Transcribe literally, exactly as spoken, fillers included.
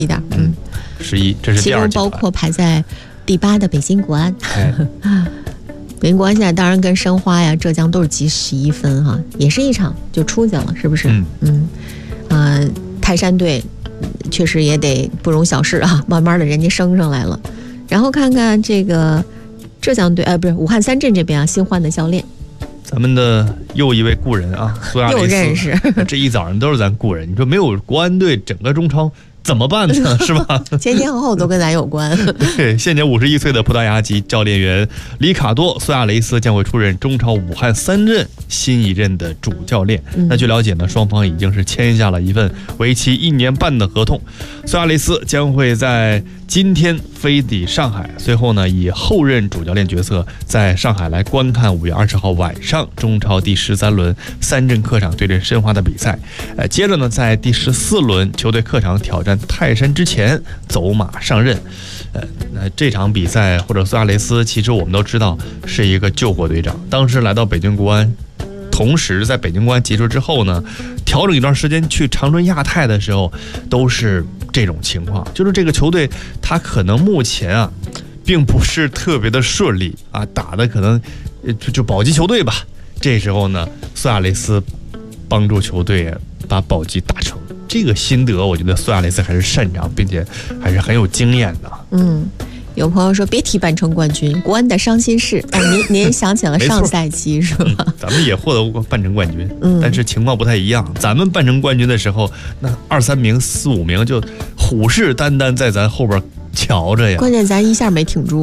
一点，嗯， 十一，这是第二其中包括排在第八的北京国安。哎北京国安现在当然跟申花呀、浙江都是积十一分哈，也是一场就出去了，是不是？嗯嗯，呃，泰山队确实也得不容小视啊，慢慢的人家升上来了。然后看看这个浙江队，呃，不是武汉三镇这边啊，新换的教练， 咱们的又一位故人啊，苏亚雷斯， 又认识， 这一早上都是咱故人。你说没有国安队，整个中超怎么办呢？是吧？ 前前后后都跟咱有关。 对，现年五十一岁的葡萄牙籍教练员里卡多·苏亚雷斯将会出任中超武汉三镇新一任的主教练。嗯、那据了解呢，双方已经是签下了一份为期一年半的合同。苏亚雷斯将会在今天飞抵上海，随后呢以后任主教练角色在上海来观看五月二十号晚上中超第十三轮三镇客场对阵申花的比赛。呃，接着呢在第十四轮球队客场挑战泰山之前走马上任。呃，那这场比赛或者苏亚雷斯，其实我们都知道是一个救国队长，当时来到北京国安。同时在北京国安结束之后呢，调整一段时间去长春亚泰的时候，都是这种情况，就是这个球队他可能目前啊并不是特别的顺利啊，打的可能就就保级球队吧。这时候呢，苏亚雷斯帮助球队把保级打成，这个心得我觉得苏亚雷斯还是擅长，并且还是很有经验的。嗯。 有朋友说别提半程冠军，国安的伤心事。哎，您您想起了上赛季是吧、 嗯？咱们也获得过半程冠军，嗯，但是情况不太一样。咱们半程冠军的时候，那二三名、四五名就虎视眈眈在咱后边瞧着呀。 关键咱一下没挺住。